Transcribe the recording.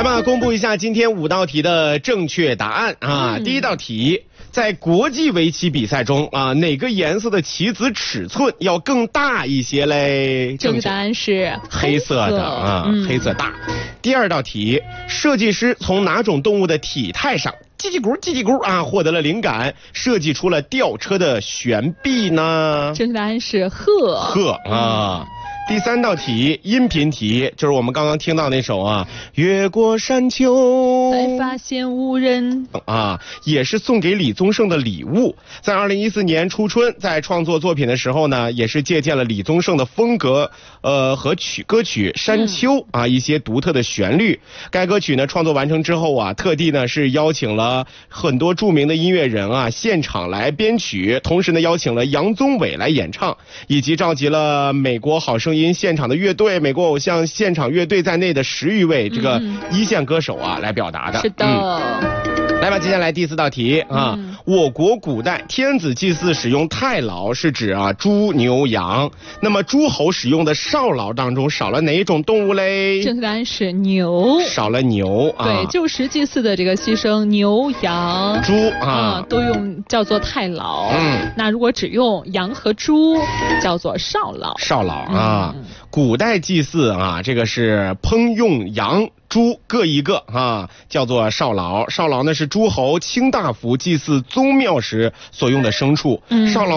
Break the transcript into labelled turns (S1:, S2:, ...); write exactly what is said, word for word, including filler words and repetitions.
S1: 吧，公布一下今天五道题的正确答案啊！嗯、第一道题，在国际围棋比赛中啊，哪个颜色的棋子尺寸要更大一些嘞？
S2: 正确答案是
S1: 黑色的啊，嗯、黑色大。第二道题，设计师从哪种动物的体态上叽叽咕叽叽咕啊获得了灵感，设计出了吊车的悬臂呢？
S2: 正确答案是鹤。
S1: 鹤啊。第三道题，音频题，就是我们刚刚听到那首啊，越过山丘，
S2: 才发现无人
S1: 啊，也是送给李宗盛的礼物。在二零一四年初春，在创作作品的时候呢，也是借鉴了李宗盛的风格，呃和曲歌曲《山丘》啊一些独特的旋律。该歌曲呢创作完成之后啊，特地呢是邀请了很多著名的音乐人啊现场来编曲，同时呢邀请了杨宗纬来演唱，以及召集了美国好声音现场的乐队、美国偶像现场乐队在内的十余位这个一线歌手啊、嗯、来表达的。
S2: 是的。
S1: 嗯来吧，接下来第四道题啊、嗯，我国古代天子祭祀使用太牢是指啊猪、牛、羊，那么诸侯使用的少牢当中少了哪一种动物嘞？
S2: 正确答案是牛，
S1: 少了牛啊。
S2: 对，旧时祭祀的这个牺牲牛、羊、
S1: 猪啊、
S2: 啊都用叫做太牢。嗯，那如果只用羊和猪，叫做少牢。
S1: 少牢啊、嗯，古代祭祀啊，这个是烹用羊。猪各一个啊，叫做少牢。少牢呢是诸侯卿大夫祭祀宗庙时所用的牲畜。嗯，少牢。